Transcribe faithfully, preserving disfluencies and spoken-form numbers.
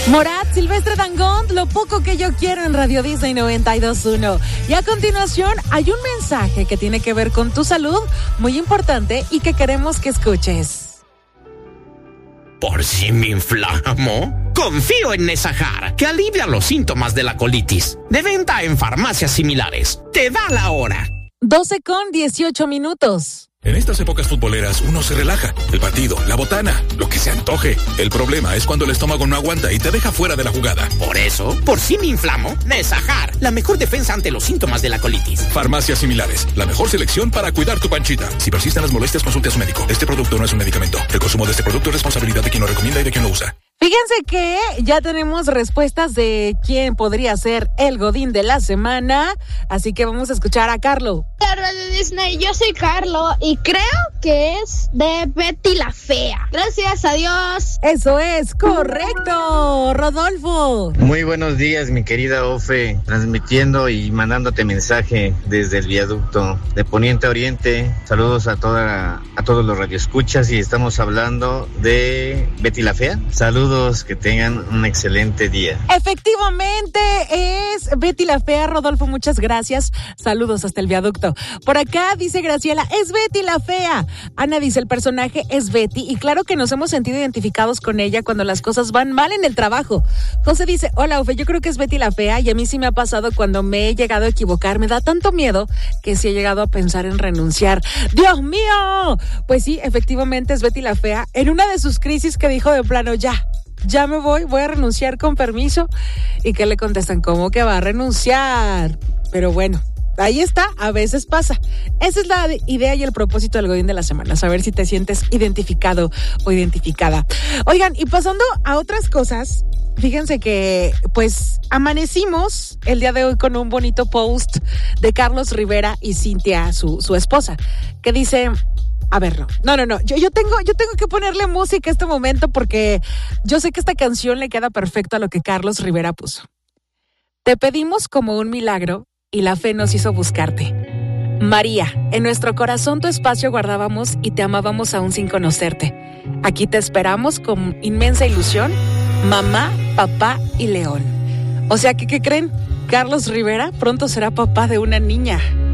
Morat, Silvestre Dangond, Lo poco que yo quiero en Radio Disney noventa y dos punto uno. Y a continuación hay un mensaje que tiene que ver con tu salud, muy importante y que queremos que escuches. ¿Por si me inflamo? Confío en Nesajar, que alivia los síntomas de la colitis. De venta en farmacias similares. Te da la hora. doce con dieciocho minutos. En estas épocas futboleras uno se relaja. El partido, la botana, lo que se antoje. El problema es cuando el estómago no aguanta y te deja fuera de la jugada. Por eso, por si me inflamo, Nesajar, la mejor defensa ante los síntomas de la colitis. Farmacias similares, la mejor selección para cuidar tu panchita. Si persisten las molestias, consulte a su médico. Este producto no es un medicamento. El consumo de este producto es responsabilidad de quien lo recomienda y de quien lo usa. Fíjense que ya tenemos respuestas de quién podría ser el Godín de la semana, así que vamos a escuchar a Carlo. Hola Radio Disney, yo soy Carlo y creo que es de Betty la Fea. Gracias, adiós. Eso es correcto, Rodolfo. Muy buenos días, mi querida Ofe, transmitiendo y mandándote mensaje desde el viaducto de Poniente a Oriente. Saludos a toda a todos los radioescuchas y estamos hablando de Betty la Fea. Saludos. Que tengan un excelente día. Efectivamente, es Betty la Fea, Rodolfo, muchas gracias. Saludos hasta el viaducto. Por acá dice Graciela, es Betty la Fea. Ana dice, el personaje es Betty y claro que nos hemos sentido identificados con ella cuando las cosas van mal en el trabajo. José dice, hola, Ofe, yo creo que es Betty la Fea y a mí sí me ha pasado cuando me he llegado a equivocar. Me da tanto miedo que sí he llegado a pensar en renunciar. ¡Dios mío! Pues sí, efectivamente es Betty la Fea. En una de sus crisis que dijo de plano, ya. Ya me voy, voy a renunciar con permiso. ¿Y qué le contestan? ¿Cómo que va a renunciar? Pero bueno, ahí está, a veces pasa. Esa es la idea y el propósito del Godín de la semana, saber si te sientes identificado o identificada. Oigan, y pasando a otras cosas, fíjense que pues amanecimos el día de hoy con un bonito post de Carlos Rivera y Cintia, su, su esposa, que dice... A ver, no, no, no, no. Yo, yo tengo, yo tengo que ponerle música a este momento porque yo sé que esta canción le queda perfecto a lo que Carlos Rivera puso. Te pedimos como un milagro y la fe nos hizo buscarte. María, en nuestro corazón tu espacio guardábamos y te amábamos aún sin conocerte. Aquí te esperamos con inmensa ilusión, mamá, papá y león. O sea que, ¿qué creen? Carlos Rivera pronto será papá de una niña.